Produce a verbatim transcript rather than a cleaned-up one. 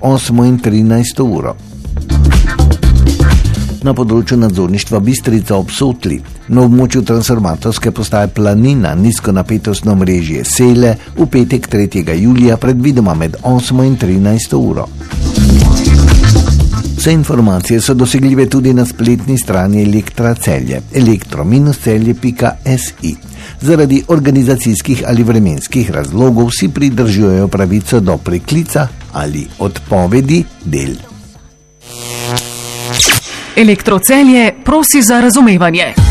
osmo in trinajsto uro. Na področju nadzorništva Bistrica ob Sotli, na območju transformatorske postaje Planina, nizkonapetostno mrežje Sele, v petek tretjega julija predvidoma med osmo in trinajsto uro. Vse informacije so dosegljive tudi na spletni strani Elektra Celje, elektro dash celje pika si. Zaradi organizacijskih ali vremenskih razlogov si pridržujejo pravico do preklica ali odpovedi del. Elektro Celje prosi za razumevanje.